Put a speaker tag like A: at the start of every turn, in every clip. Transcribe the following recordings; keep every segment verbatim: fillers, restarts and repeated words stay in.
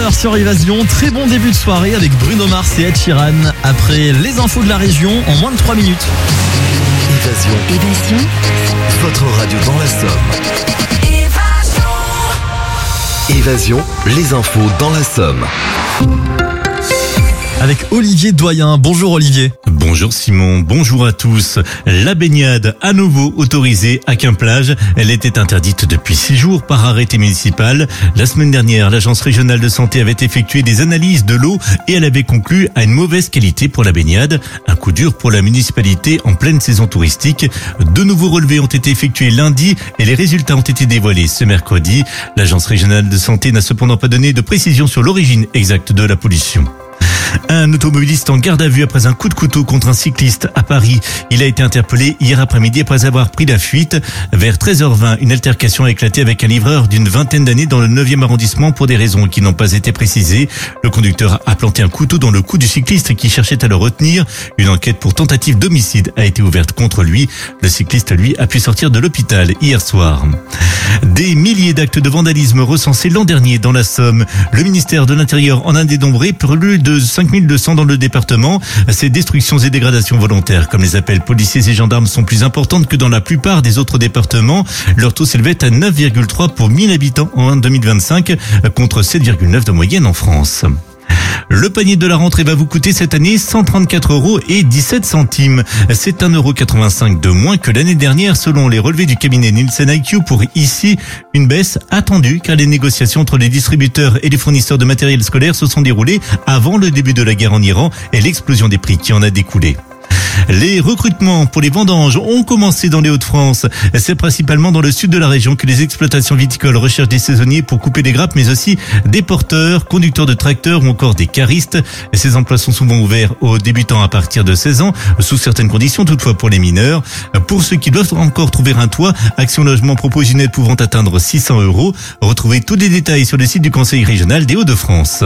A: heures sur Évasion. Très bon début de soirée avec Bruno Mars et Ed Sheeran. Après les infos de la région en moins de trois minutes.
B: Évasion.
C: Évasion.
B: Votre radio dans la Somme. Évasion. Évasion, les infos dans la Somme.
A: Avec Olivier Doyen. Bonjour Olivier.
D: Bonjour Simon, bonjour à tous. La baignade à nouveau autorisée à Quimplage. Elle était interdite depuis six jours par arrêté municipal. La semaine dernière, l'agence régionale de santé avait effectué des analyses de l'eau et elle avait conclu à une mauvaise qualité pour la baignade. Un coup dur pour la municipalité en pleine saison touristique. De nouveaux relevés ont été effectués lundi et les résultats ont été dévoilés ce mercredi. L'agence régionale de santé n'a cependant pas donné de précision sur l'origine exacte de la pollution. Un automobiliste en garde à vue après un coup de couteau contre un cycliste à Paris. Il a été interpellé hier après-midi après avoir pris la fuite. Vers treize heures vingt, une altercation a éclaté avec un livreur d'une vingtaine d'années dans le neuvième arrondissement pour des raisons qui n'ont pas été précisées. Le conducteur a planté un couteau dans le cou du cycliste qui cherchait à le retenir. Une enquête pour tentative d'homicide a été ouverte contre lui. Le cycliste, lui, a pu sortir de l'hôpital hier soir. Des milliers d'actes de vandalisme recensés l'an dernier dans la Somme. Le ministère de l'Intérieur en a dénombré plus de cinq mille deux cents dans le département. Ces destructions et dégradations volontaires, comme les appels policiers et gendarmes, sont plus importantes que dans la plupart des autres départements. Leur taux s'élevait à neuf virgule trois pour mille habitants en deux mille vingt-cinq, contre sept virgule neuf de moyenne en France. Le panier de la rentrée va vous coûter cette année cent trente-quatre euros et dix-sept centimes. C'est un euro quatre-vingt-cinq de moins que l'année dernière selon les relevés du cabinet Nielsen I Q. Pour ici, une baisse attendue car les négociations entre les distributeurs et les fournisseurs de matériel scolaire se sont déroulées avant le début de la guerre en Iran et l'explosion des prix qui en a découlé. Les recrutements pour les vendanges ont commencé dans les Hauts-de-France. C'est principalement dans le sud de la région que les exploitations viticoles recherchent des saisonniers pour couper les grappes, mais aussi des porteurs, conducteurs de tracteurs ou encore des caristes. Ces emplois sont souvent ouverts aux débutants à partir de seize ans, sous certaines conditions toutefois pour les mineurs. Pour ceux qui doivent encore trouver un toit, Action Logement propose une aide pouvant atteindre six cents euros. Retrouvez tous les détails sur le site du Conseil régional des Hauts-de-France.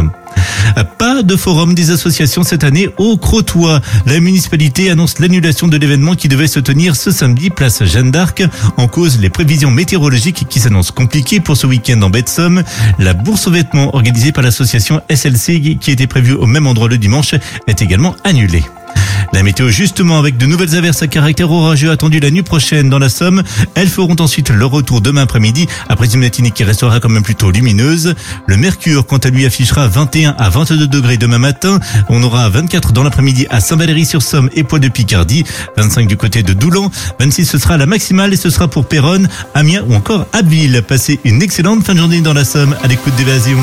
D: Pas de forum des associations cette année au Crotoy. La municipalité annonce l'annulation de l'événement qui devait se tenir ce samedi, place Jeanne d'Arc. En cause, les prévisions météorologiques qui s'annoncent compliquées pour ce week-end en baie de Somme. La bourse aux vêtements organisée par l'association S L C qui était prévue au même endroit le dimanche est également annulée. La météo justement avec de nouvelles averses à caractère orageux attendues la nuit prochaine dans la Somme. Elles feront ensuite leur retour demain après-midi après une matinée qui restera quand même plutôt lumineuse. Le mercure quant à lui affichera vingt et un à vingt-deux degrés demain matin. On aura vingt-quatre dans l'après-midi à Saint-Valery-sur-Somme et Poix de Picardie. vingt-cinq du côté de Doulan. vingt-six ce sera la maximale et ce sera pour Péronne, Amiens ou encore Abbeville. Passez une excellente fin de journée dans la Somme à l'écoute d'Évasion.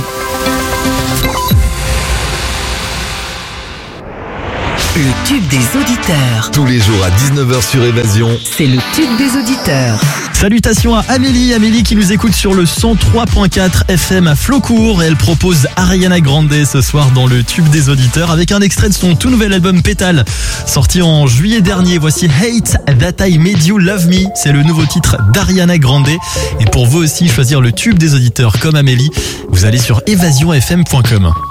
C: Le tube des auditeurs.
B: Tous les jours à dix-neuf heures sur Évasion.
C: C'est le tube des auditeurs.
A: Salutations à Amélie, Amélie qui nous écoute sur le cent trois point quatre F M à Flaucourt. Elle propose Ariana Grande ce soir dans le tube des auditeurs avec un extrait de son tout nouvel album Pétale, sorti en juillet dernier. Voici Hate That I Made You Love Me. C'est le nouveau titre d'Ariana Grande. Et pour vous aussi choisir le tube des auditeurs comme Amélie, vous allez sur évasion f m point com.